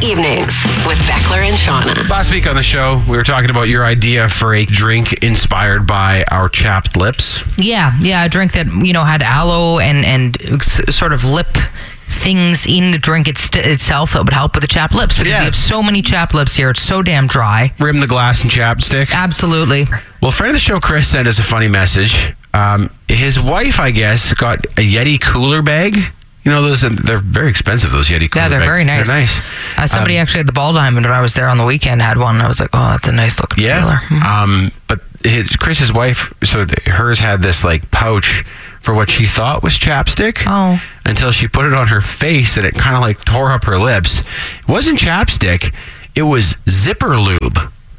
evenings with Beckler and Shauna. Last week on the show, we were talking about your idea for a drink inspired by our chapped lips. Yeah, a drink that, had aloe and sort of lip things in the drink itself that would help with the chapped lips. Because we have so many chapped lips here. It's so damn dry. Rim the glass and chapstick. Absolutely. Well, friend of the show, Chris, sent us a funny message. His wife, I guess, got a Yeti cooler bag. Those they're very expensive, those Yeti cooler bags. Yeah, they're very nice. They're nice. Somebody actually at the Ball Diamond when I was there on the weekend had one. And I was like, oh, that's a nice looking cooler. But Chris's wife, hers had this like pouch for what she thought was chapstick. Oh. Until she put it on her face and it kind of like tore up her lips. It wasn't chapstick. It was zipper lube.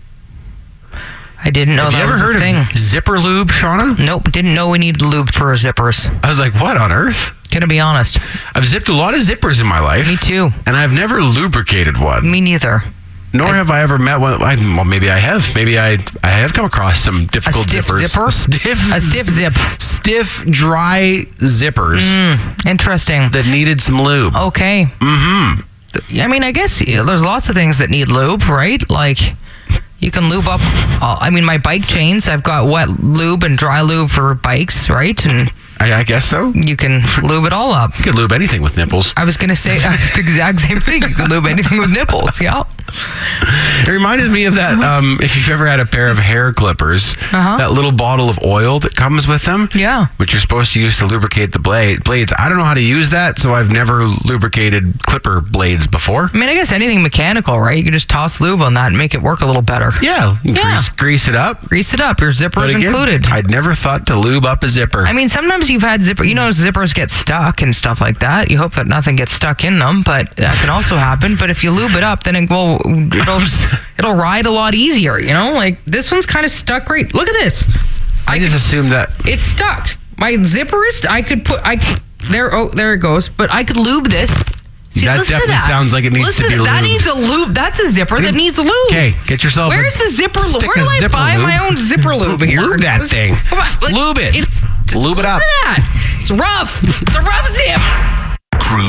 I didn't know that was a thing. Have you ever heard of zipper lube, Shauna? Nope, didn't know we needed lube for our zippers. I was like, what on earth? Gonna be honest. I've zipped a lot of zippers in my life. Me too. And I've never lubricated one. Me neither. Nor have I ever met one. Well, maybe I have. Maybe I have come across some difficult zippers. A stiff zip. Stiff, dry zippers. Interesting. That needed some lube. Okay. Mm-hmm. I mean, I guess there's lots of things that need lube, right? Like, you can lube up. My bike chains, I've got wet lube and dry lube for bikes, right? And I guess so. You can lube it all up. You can lube anything with nipples. I was going to say the exact same thing. You can lube anything with nipples, yeah. It reminded me of that, if you've ever had a pair of hair clippers, that little bottle of oil that comes with them. Yeah. Which you're supposed to use to lubricate the blades. I don't know how to use that, so I've never lubricated clipper blades before. I guess anything mechanical, right? You can just toss lube on that and make it work a little better. Yeah. Grease it up. Grease it up. Your zipper's included. I'd never thought to lube up a zipper. Sometimes you've had zippers get stuck and stuff like that. You hope that nothing gets stuck in them, but that can also happen. But if you lube it up, then it'll ride a lot easier, Like, this one's kind of stuck right. Look at this. I just assumed that it's stuck. My zipper is, there it goes. But I could lube this. See, that definitely sounds like it needs to be lubed. That needs a lube. That's a zipper that needs a lube. Okay, get yourself Where's the zipper lube? Where do I buy my own zipper lube here? Lube that thing. Lube it. Lube it up. Look at that. It's rough. It's a rough zip.